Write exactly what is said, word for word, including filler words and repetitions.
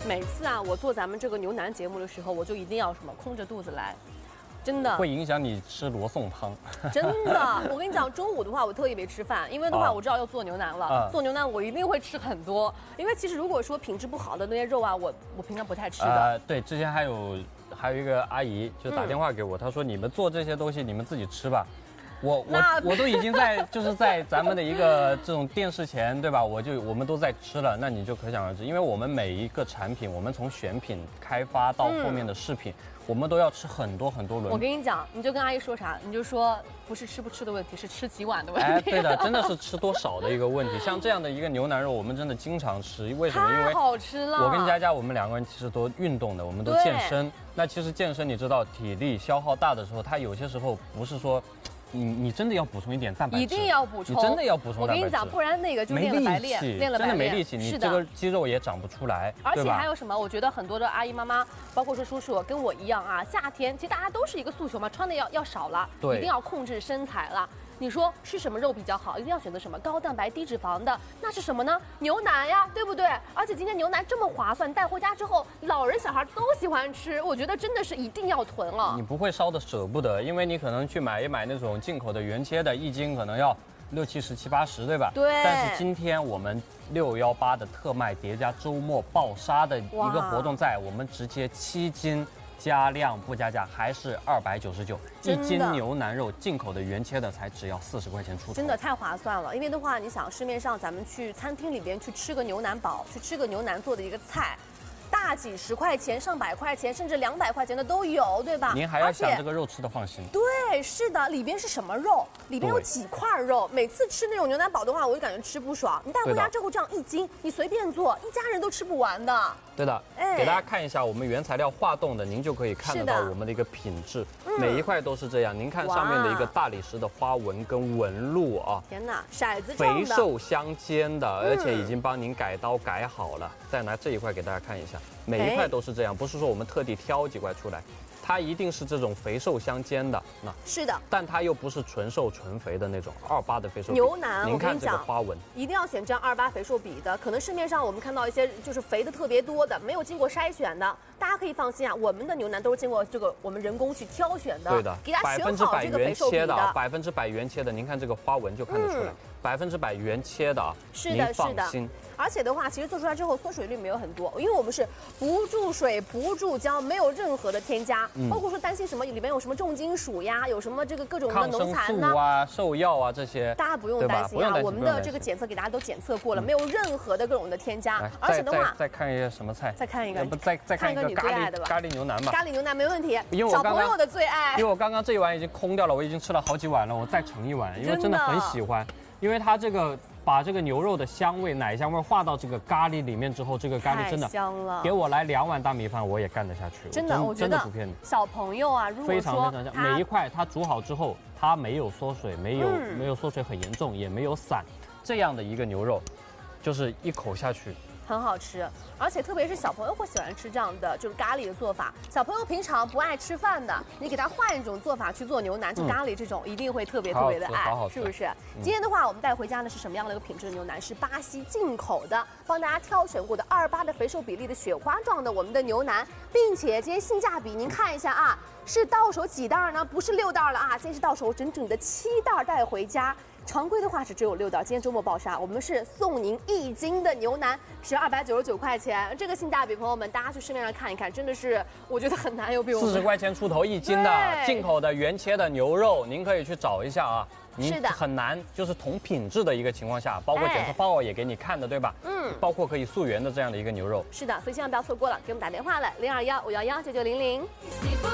每次啊，我做咱们这个牛腩节目的时候，我就一定要什么空着肚子来。 真的会影响你吃罗宋汤。 真的，我跟你讲，中午的话我特意没吃饭，因为的话我知道要做牛腩了。啊、做牛腩我一定会吃很多，因为其实如果说品质不好的那些肉啊，我我平常不太吃的。 呃，对，之前还有还有一个阿姨就打电话给我，嗯、她说你们做这些东西你们自己吃吧。 我我我都已经在就是在咱们的一个这种电视前，对吧？我就我们都在吃了，那你就可想而知，因为我们每一个产品，我们从选品开发到后面的试品，嗯、我们都要吃很多很多轮。 我跟你讲，你就跟阿姨说啥，你就说不是吃不吃的问题，是吃几碗的问题。哎， 对的，真的是吃多少的一个问题。像这样的一个牛腩肉，我们真的经常吃，为什么？因为太好吃了。 我跟佳佳，我们两个人其实都运动的，我们都健身。那其实健身，你知道体力消耗大的时候，它有些时候不是说。 你你真的要补充一点蛋白质， 一定要补充， 你真的要补充蛋白质。 我跟你讲，不然那个就练了白练，练了白练， 真的没力气，你这个肌肉也长不出来。 而且还有什么？我觉得很多的阿姨妈妈，包括说叔叔，跟我一样啊，夏天其实大家都是一个诉求嘛，穿的要要少了，一定要控制身材了。 你说吃什么肉比较好？一定要选择什么高蛋白、低脂肪的？那是什么呢？牛腩呀，对不对？而且今天牛腩这么划算，带回家之后，老人小孩都喜欢吃。我觉得真的是一定要囤了。 你不会烧的舍不得，因为你可能去买一买那种进口的原切的，一斤可能要六七十、七八十，对吧？ 对。 但是今天我们六幺八的特卖叠加周末爆杀的一个活动在，我们直接七斤。 加量不加价，还是二百九十九一斤牛腩肉，进口的原切的才只要四十块钱出头， 真的太划算了。因为的话，你想市面上咱们去餐厅里边去吃个牛腩煲，去吃个牛腩做的一个菜。 大几十块钱、上百块钱，甚至两百块钱的都有，对吧？ 您还要想这个肉吃的放心。 对，是的，里边是什么肉？里边有几块肉。每次吃那种牛腩煲的话，我就感觉吃不爽。你带回家之后这样一斤，你随便做，一家人都吃不完的。 对的，哎，给大家看一下我们原材料化冻的，您就可以看得到我们的一个品质，每一块都是这样。您看上面的一个大理石的花纹跟纹路啊， 天哪，骰子肥瘦相间的，而且已经帮您改刀改好了。再拿这一块给大家看一下。 每一块都是这样，不是说我们特地挑几块出来，它一定是这种肥瘦相间的。那是的， 但它又不是纯瘦纯肥的那种二八的肥瘦比。 牛腩， 您看这个花纹， 一定要选这样二八肥瘦比的。可能市面上我们看到一些就是肥的特别多的，没有经过筛选的，大家可以放心啊，我们的牛腩都是经过这个我们人工去挑选的。 对的， 给大家选好这个肥瘦比的， 百分之百原切的。您看这个花纹就看得出来，百分之百原切的啊。 是的，是的。而且的话，其实做出来之后缩水率没有很多，因为我们是不注水、不注胶，没有任何的添加，嗯、包括说担心什么里面有什么重金属呀，有什么这个各种的农残呐、 啊、兽药啊这些， 大家不用担心啊。我们的这个检测给大家都检测过了，嗯、没有任何的各种的添加。而且的话， 再看一个什么菜？ 再看一个， 不再再看一个你最爱的吧？ 咖喱牛腩吧。 咖喱牛腩没问题， 因为小朋友的最爱。 因为我刚刚这一碗已经空掉了，我已经吃了好几碗了，我再盛一碗，因为真的很喜欢，因为它这个。 把这个牛肉的香味、奶香味化到这个咖喱里面之后，这个咖喱真的香了。 给我来两碗大米饭，我也干得下去。 真的，我觉得小朋友啊，如果说非常非常香，每一块它煮好之后，它没有缩水，没有、嗯、没有缩水很严重，也没有散，这样的一个牛肉，就是一口下去。 很好吃，而且特别是小朋友会喜欢吃这样的就是咖喱的做法。小朋友平常不爱吃饭的，你给他换一种做法去做牛腩，就咖喱这种，一定会特别特别的爱，是不是？嗯、今天的话，我们带回家呢是什么样的一个品质的牛腩？是巴西进口的，帮大家挑选过的二八的肥瘦比例的雪花状的我们的牛腩，并且今天性价比您看一下啊，是到手几袋呢？不是六袋了啊，今天是到手整整的七袋带回家。 常规的话是只有六袋，今天周末爆杀，我们是送您一斤的牛腩，只二百九十九块钱，这个性价比，朋友们，大家去市面上看一看，真的是我觉得很难有比我们四十块钱出头一斤的进口的原切的牛肉，您可以去找一下啊。 是的， 很难，就是同品质的一个情况下，包括检测报告也给你看的，对吧？嗯，包括可以溯源的这样的一个牛肉。 是的，所以千万不要错过了，给我们打电话来零二幺五幺幺九九零零。